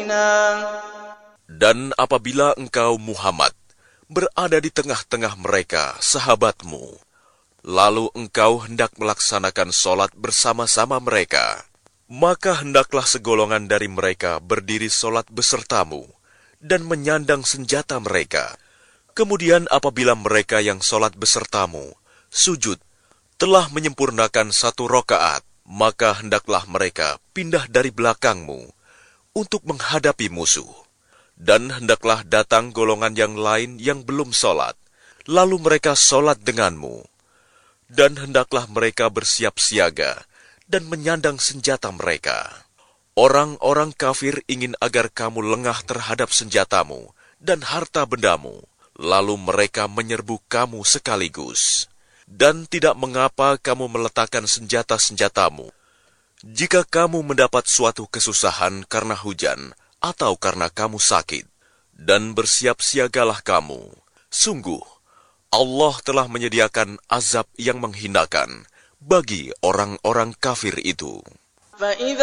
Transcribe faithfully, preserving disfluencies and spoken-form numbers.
Dan apabila engkau, Muhammad, berada di tengah-tengah mereka, sahabatmu, lalu engkau hendak melaksanakan solat bersama-sama mereka, maka hendaklah segolongan dari mereka berdiri solat besertamu dan menyandang senjata mereka. Kemudian apabila mereka yang solat besertamu sujud telah menyempurnakan satu rokaat, maka hendaklah mereka pindah dari belakangmu untuk menghadapi musuh. Dan hendaklah datang golongan yang lain yang belum solat, lalu mereka solat denganmu. Dan hendaklah mereka bersiap siaga dan menyandang senjata mereka. Orang-orang kafir ingin agar kamu lengah terhadap senjatamu dan harta bendamu, lalu mereka menyerbu kamu sekaligus. Dan tidak mengapa kamu meletakkan senjata-senjatamu, jika kamu mendapat suatu kesusahan karena hujan atau karena kamu sakit, dan bersiap siagalah kamu. Sungguh, Allah telah menyediakan azab yang menghinakan bagi orang-orang kafir itu.